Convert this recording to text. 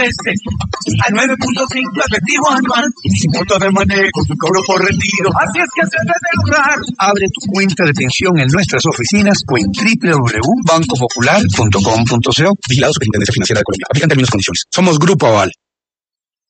Al 9.5 efectivo anual, sin punto de manejo, su cobro por retiro. Así es que se debe lograr. Abre tu cuenta de pensión en nuestras oficinas o en www.bancopopular.com.co. Vigilado Superintendencia Financiera de Colombia. Aplican términos y condiciones. Somos Grupo Aval.